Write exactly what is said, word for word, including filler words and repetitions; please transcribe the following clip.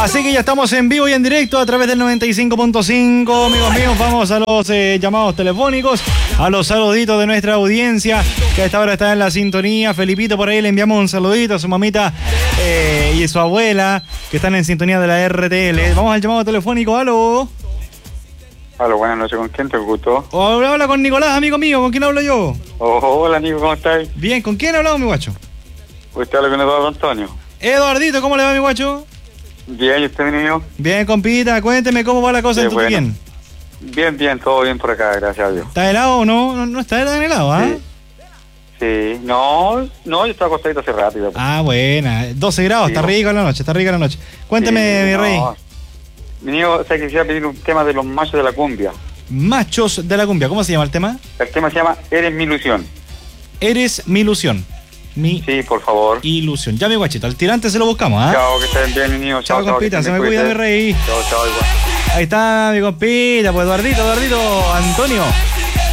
Así que ya estamos en vivo y en directo a través del noventa y cinco punto cinco, amigos míos. Vamos a los eh, llamados telefónicos, a los saluditos de nuestra audiencia, que a esta hora está en la sintonía. Felipito, por ahí le enviamos un saludito a su mamita eh, y a su abuela, que están en sintonía de la R T L. Vamos al llamado telefónico. Aló. Aló, buenas noches. ¿Con quién te gustó? Hola, habla con Nicolás, amigo mío. ¿Con quién hablo yo? Oh, hola, Nico, ¿cómo estás? Bien, ¿con quién hablamos, mi guacho? Usted habla con Eduardo Antonio. Eduardito, ¿cómo le va, mi guacho? Bien, ¿y usted, mi niño? Bien, compita, cuénteme cómo va la cosa Qué en tu bueno. bien. Bien, bien, todo bien por acá, gracias a Dios. ¿Está helado o no? No, no está tan helado, ¿ah? Sí. Sí, no, no, yo estaba acostadito hace rápido. Pues. Ah, buena. doce grados, Sí, está no. rico la noche, está rica la noche. Cuénteme, Sí, mi rey. no. Mi niño, o sea, quisiera pedir un tema de los machos de la cumbia. Machos de la cumbia, ¿cómo se llama el tema? El tema se llama Eres mi ilusión. Eres mi ilusión. Mi Sí, por favor. ilusión. Ya, mi guachito, al tirante se lo buscamos, ¿ah? Chao, que estén bien, mi niño. Chao, Chao, chao. compita, que se me cuide. cuida, mi rey. Chao, chao, igual. Ahí está mi compita, pues Eduardito, Eduardito, Antonio.